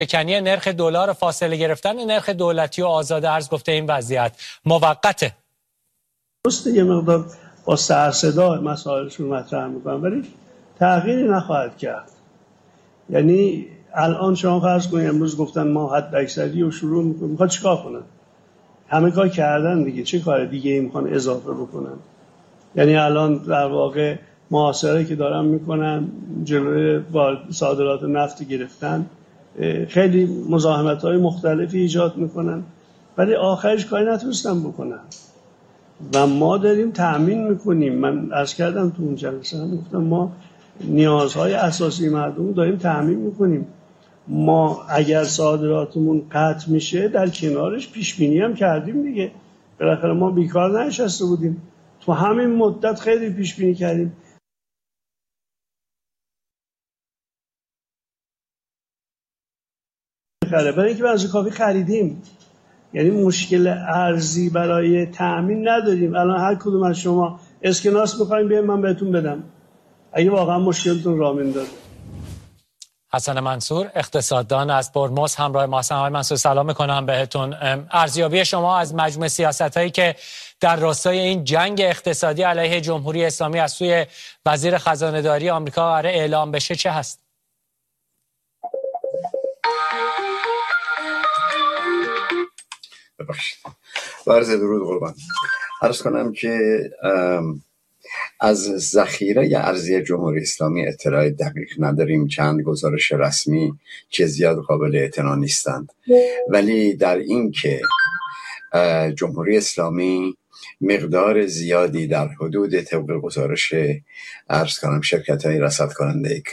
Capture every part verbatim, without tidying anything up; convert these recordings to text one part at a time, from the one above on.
شکنی نرخ دلار، فاصله گرفتن نرخ دولتی و آزاد ارز گفته این وضعیت موقته. درسته یه مقدار با سر صدا مسائلشون مطرح میکنن ولی تغییری نخواهد کرد. یعنی الان شما فرض کنید امروز گفتن ما حد اکثری رو شروع میکنیم، میخواد چیکار کنن؟ همه کار کردن دیگه، چه کار دیگه ای میخوان اضافه بکنن؟ یعنی الان در واقع محاصره که دارن میکنن جلوی صادرات نفت گرفتن، خیلی مزاحمت‌های مختلفی ایجاد میکنن ولی آخرش کاری نتونستن بکنن و ما داریم تأمین میکنیم. من عرض کردم تو اون جلسه هم گفتم ما نیازهای اساسی مردم داریم تأمین میکنیم. ما اگر صادراتمون قطع میشه در کنارش پیش بینی هم کردیم دیگه، بالاخره ما بیکار ننشسته بودیم، تو همین مدت خیلی پیش بینی کردیم. برای اینکه بعضی کافی خریدیم، یعنی مشکل ارزی برای تأمین نداریم. الان هر کدوم از شما اسکناس می‌خواید بیاین من بهتون بدم اگه واقعا مشکلتون راه میندازه. حسن منصور اقتصاددان از برموس همراه ما هستن. آقای منصور سلام میکنم بهتون. ارزیابی شما از مجموع سیاستایی که در راستای این جنگ اقتصادی علیه جمهوری اسلامی از سوی وزیر خزانه‌داری آمریکا قرار اعلام بشه چه هست؟ ببخشید. عرض درود قربان. عرض کنم که از ذخیره ارزی جمهوری اسلامی اطلاع دقیق نداریم، چند گزارش رسمی که زیاد قابل اعتنا نیستند، ولی در این که جمهوری اسلامی مقدار زیادی در حدود طبق گزارش عرض کنم شرکت‌های رصد کننده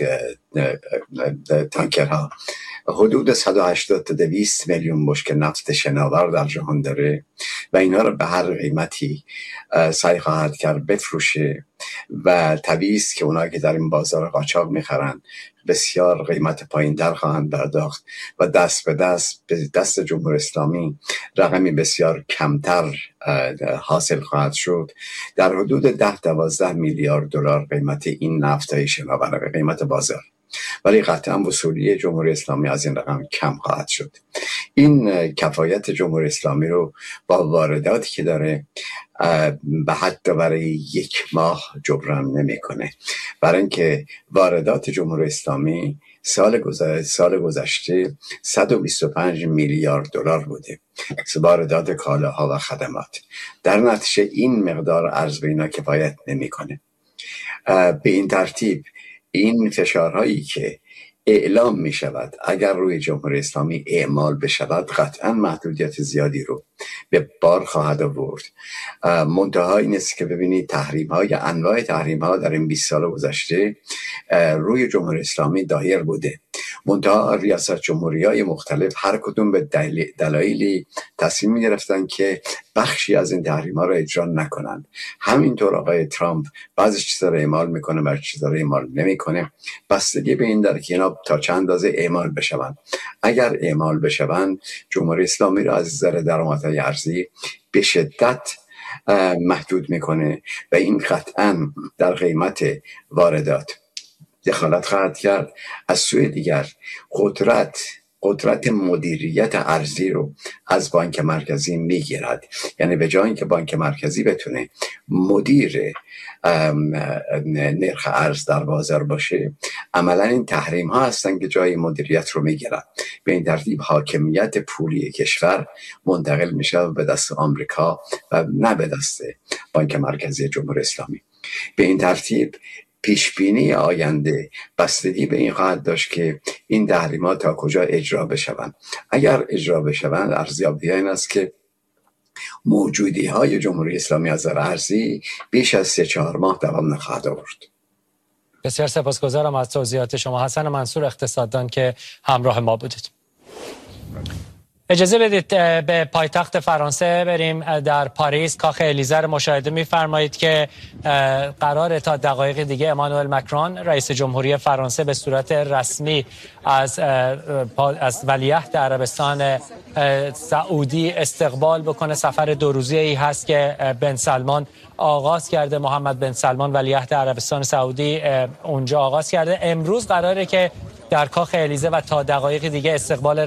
تانکرها حدود صد و هشتاد تا دویست میلیون بشکه نفت شناور در جهان داره و اینا رو به هر قیمتی سعی خواهد کرد بفروشه و طبیعی است که اونایی که در این بازار قاچاق میخرن بسیار قیمت پایین در خواهند پرداخت و دست به دست به دست جمهوری اسلامی رقمی بسیار کمتر حاصل خواهد شد. در حدود ده دوازده میلیارد دلار قیمت این نفت‌های شناور به قیمت بازار، ولی قطعا وصولی جمهوری اسلامی از این رقم کم خواهد شد. این کفایت جمهوری اسلامی رو با وارداتی که داره به حتی برای یک ماه جبران نمیکنه، برای اینکه واردات جمهوری اسلامی سال گذشته سال گذشته صد و بیست و پنج میلیارد دلار بوده، واردات کالاها و خدمات. در نتیجه این مقدار ارز به اینا کفایت نمیکنه. به این ترتیب این فشارهایی که اعلام می شود اگر روی جمهوری اسلامی اعمال بشود قطعا محدودیت زیادی رو به بار خواهد آورد. منتها این است که ببینید تحریم های انواع تحریم ها در این بیست سال گذشته روی جمهوری اسلامی دایر بوده، منتها ریاست جمهوری های مختلف هر کدوم به دلایلی تصمیم می گرفتن که بخشی از این تحریم ها رو اجرا نکنند. همینطور آقای ترامپ بعضی چیزا رو اعمال میکنه، بعضی چیزا رو اعمال نمیکنه. بستگی به این داره که اینا تا چند اندازه اعمال بشوند. اگر اعمال بشوند جمهوری اسلامی رو از نظر درآمدهای ارزی به شدت محدود میکنه و این قطعا در قیمت واردات دخالت خواهد کرد. از سوی دیگر قدرت قدرت مدیریت ارزی رو از بانک مرکزی میگیرد، یعنی به جای اینکه بانک مرکزی بتونه مدیر نرخ ارز در بازار باشه، عملا این تحریم ها هستن که جای مدیریت رو میگیرن. به این ترتیب حاکمیت پولی کشور منتقل میشه به دست آمریکا و نه به دست بانک مرکزی جمهوری اسلامی. به این ترتیب پیشبینی آینده بستگی به این خواهد داشت که این تحریمات تا کجا اجرا بشوند. اگر اجرا بشوند ارزیابی این است که موجودی های جمهوری اسلامی از نظر ارزی بیش از سه چهار ماه دوام نخواهد آورد. بسیار سپاسگزارم از توضیحات شما حسن منصور اقتصاددان که همراه ما بودید. اجازه بدید به پایتخت فرانسه بریم. در پاریس کاخ الیزه رو مشاهده می‌فرمایید که قراره تا دقایق دیگه امانوئل مکرون رئیس جمهوری فرانسه به صورت رسمی از از ولیعهد عربستان سعودی استقبال بکنه. سفر دو روزه‌ای هست که بن سلمان آغاز کرده، محمد بن سلمان ولیعهد عربستان سعودی اونجا آغاز کرده. امروز قراره که در کاخ الیزه و تا دقایق دیگه استقبال